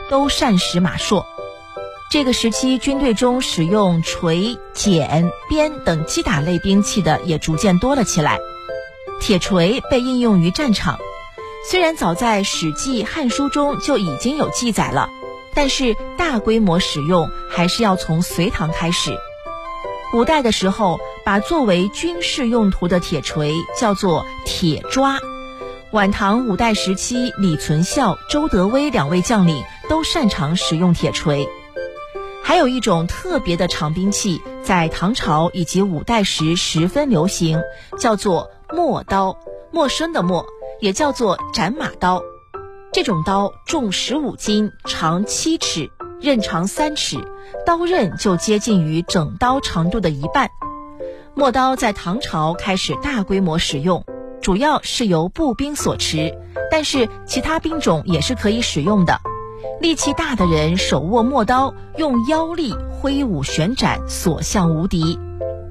都善使马槊。这个时期军队中使用锤、锏、鞭等击打类兵器的也逐渐多了起来。铁锤被应用于战场，虽然早在《史记》《汉书》中就已经有记载了，但是大规模使用还是要从隋唐开始。五代的时候，把作为军事用途的铁锤叫做铁抓。晚唐五代时期，李存孝、周德威两位将领都擅长使用铁锤。还有一种特别的长兵器，在唐朝以及五代时十分流行，叫做陌刀，陌生的陌，也叫做斩马刀。这种刀重15斤，长7尺，刃长3尺，刀刃就接近于整刀长度的一半。陌刀在唐朝开始大规模使用，主要是由步兵所持，但是其他兵种也是可以使用的。力气大的人手握陌刀，用腰力挥舞旋斩，所向无敌。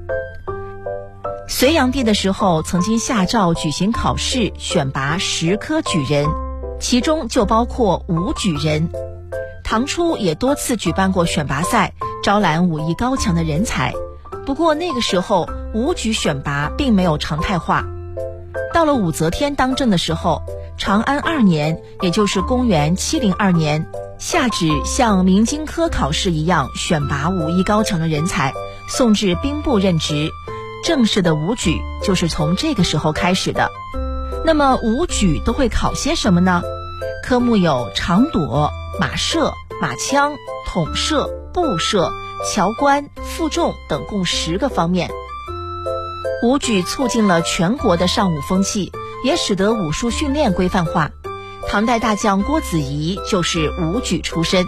隋炀帝的时候，曾经下诏举行考试，选拔10科举人，其中就包括武举人。唐初也多次举办过选拔赛，招揽武艺高强的人才。不过那个时候武举选拔并没有常态化。到了武则天当政的时候，长安2年，也就是公元702年，下旨像明经科考试一样选拔武艺高强的人才，送至兵部任职。正式的武举就是从这个时候开始的。那么武举都会考些什么呢？科目有长躲、马射、马枪、统射、步射、桥关、负重等共10个方面。武举促进了全国的尚武风气，也使得武术训练规范化。唐代大将郭子仪就是武举出身。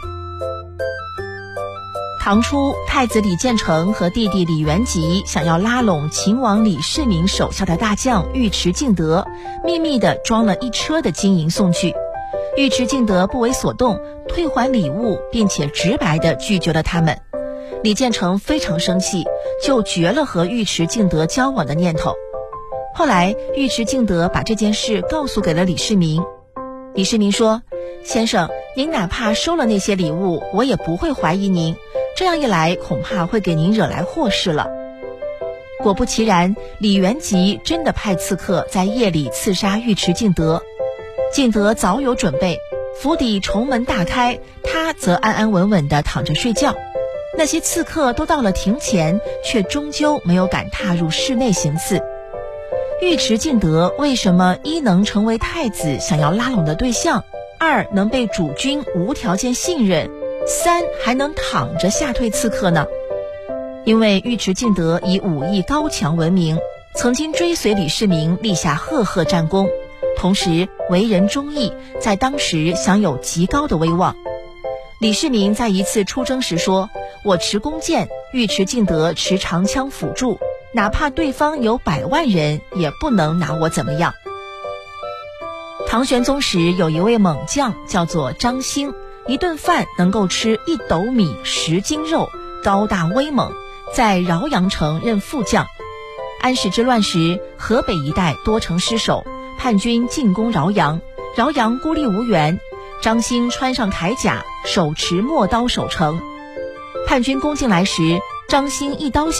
唐初，太子李建成和弟弟李元吉想要拉拢秦王李世民手下的大将尉迟敬德，秘密地装了1车的金银送去。尉迟敬德不为所动，退还礼物，并且直白地拒绝了他们。李建成非常生气，就绝了和尉迟敬德交往的念头。后来尉迟敬德把这件事告诉给了李世民。李世民说：先生，您哪怕收了那些礼物，我也不会怀疑您，这样一来恐怕会给您惹来祸事了。果不其然，李元吉真的派刺客在夜里刺杀尉迟敬德。敬德早有准备，府邸重门大开，他则安安稳稳地躺着睡觉。那些刺客都到了庭前，却终究没有敢踏入室内行刺。尉迟敬德为什么一能成为太子想要拉拢的对象，二能被主君无条件信任，三还能躺着吓退刺客呢？因为尉迟敬德以武艺高强闻名，曾经追随李世民立下赫赫战功，同时为人忠义，在当时享有极高的威望。李世民在一次出征时说：我持弓箭，尉迟敬德持长枪辅助，哪怕对方有100万人，也不能拿我怎么样。唐玄宗时有一位猛将叫做张兴，一顿饭能够吃1斗米10斤肉，高大威猛，在饶阳城任副将。安史之乱时，河北一带多城失守，叛军进攻饶阳，饶阳孤立无援。张兴穿上铠甲，手持陌刀守城。叛军攻进来时，张兴一刀